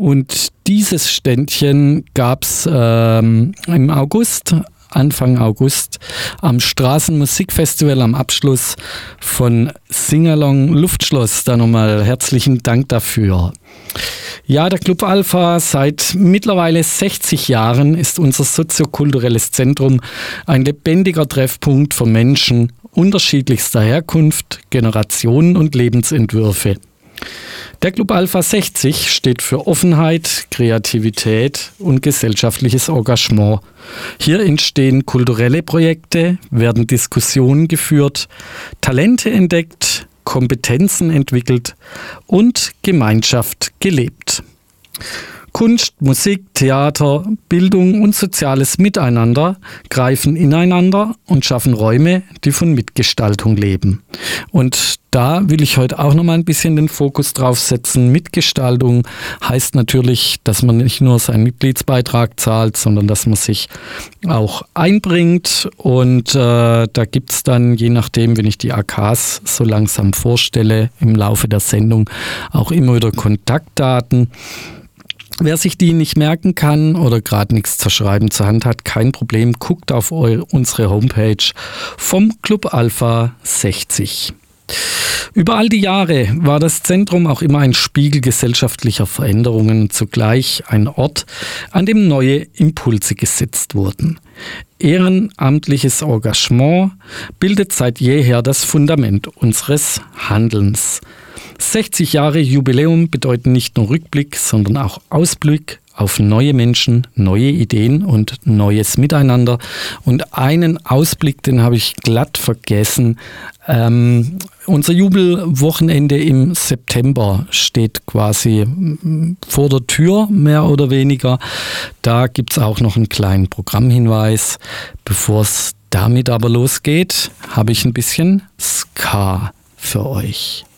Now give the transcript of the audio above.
Und dieses Ständchen gab es im August, Anfang August, am Straßenmusikfestival am Abschluss von Singalong Luftschloss. Da nochmal herzlichen Dank dafür. Ja, der Club Alpha, seit mittlerweile 60 Jahren ist unser soziokulturelles Zentrum ein lebendiger Treffpunkt für Menschen unterschiedlichster Herkunft, Generationen und Lebensentwürfe. Der Club Alpha 60 steht für Offenheit, Kreativität und gesellschaftliches Engagement. Hier entstehen kulturelle Projekte, werden Diskussionen geführt, Talente entdeckt, Kompetenzen entwickelt und Gemeinschaft gelebt. Kunst, Musik, Theater, Bildung und soziales Miteinander greifen ineinander und schaffen Räume, die von Mitgestaltung leben. Und da will ich heute auch noch mal ein bisschen den Fokus drauf setzen. Mitgestaltung heißt natürlich, dass man nicht nur seinen Mitgliedsbeitrag zahlt, sondern dass man sich auch einbringt. Und da gibt es dann, je nachdem, wenn ich die AKs so langsam vorstelle, im Laufe der Sendung auch immer wieder Kontaktdaten. Wer sich die nicht merken kann oder gerade nichts zu schreiben zur Hand hat, kein Problem, guckt auf unsere Homepage vom Club Alpha 60. Über all die Jahre war das Zentrum auch immer ein Spiegel gesellschaftlicher Veränderungen und zugleich ein Ort, an dem neue Impulse gesetzt wurden. Ehrenamtliches Engagement bildet seit jeher das Fundament unseres Handelns. 60 Jahre Jubiläum bedeuten nicht nur Rückblick, sondern auch Ausblick auf neue Menschen, neue Ideen und neues Miteinander. Und einen Ausblick, den habe ich glatt vergessen. Unser Jubelwochenende im September steht quasi vor der Tür, mehr oder weniger. Da gibt es auch noch einen kleinen Programmhinweis. Bevor es damit aber losgeht, habe ich ein bisschen Ska für euch.